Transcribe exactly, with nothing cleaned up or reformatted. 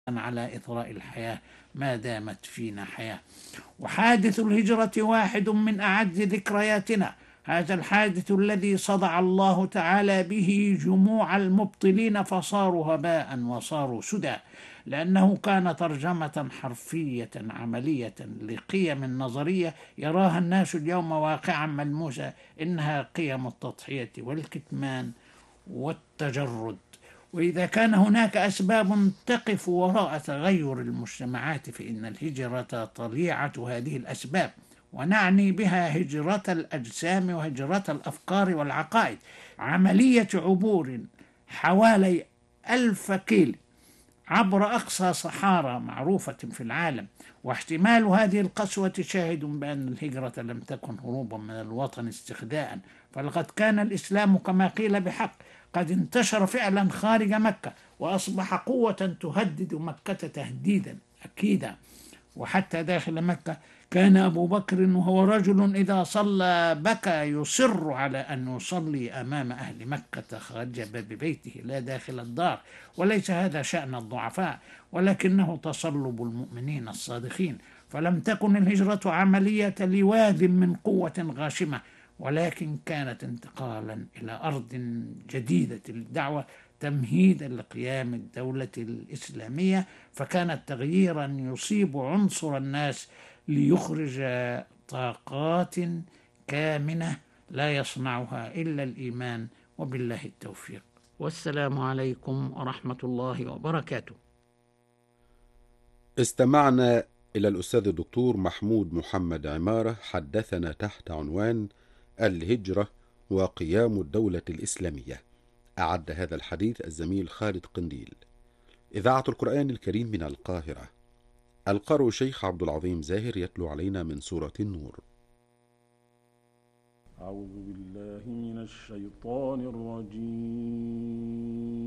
على إثراء الحياة ما دامت فينا حياة. وحادث الهجرة واحد من أعز ذكرياتنا، هذا الحادث الذي صدع الله تعالى به جموع المبطلين فصاروا هباء وصاروا سدى، لأنه كان ترجمة حرفية عملية لقيم نظرية يراها الناس اليوم واقعا ملموسا، إنها قيم التضحية والكتمان والتجرد. وإذا كان هناك أسباب تقف وراء تغير المجتمعات فإن الهجرة طليعة هذه الأسباب، ونعني بها هجرة الأجسام وهجرة الأفكار والعقائد. عملية عبور حوالي ألف كيل عبر أقصى صحارى معروفة في العالم، واحتمال هذه القسوة شاهد بأن الهجرة لم تكن هروبا من الوطن استخداء، فلقد كان الإسلام كما قيل بحق قد انتشر فعلا خارج مكة، وأصبح قوة تهدد مكة تهديدا أكيدا. وحتى داخل مكة كان أبو بكر وهو رجل إذا صلى بكى يصر على أن يصلي أمام أهل مكة خارج باب بيته لا داخل الدار، وليس هذا شأن الضعفاء ولكنه تصلب المؤمنين الصادقين. فلم تكن الهجرة عملية لواذ من قوة غاشمة، ولكن كانت انتقالا إلى أرض جديدة للدعوة تمهيدا لقيام الدولة الإسلامية، فكانت تغييرا يصيب عنصر الناس ليخرج طاقات كامنة لا يصنعها إلا الإيمان، وبالله التوفيق. والسلام عليكم ورحمة الله وبركاته. استمعنا إلى الأستاذ الدكتور محمود محمد عمارة حدثنا تحت عنوان الهجرة وقيام الدولة الإسلامية. أعد هذا الحديث الزميل خالد قنديل. إذاعة القرآن الكريم من القاهرة. القارئ شيخ عبد العظيم زاهر يتلو علينا من سورة النور. أعوذ بالله من الشيطان الرجيم.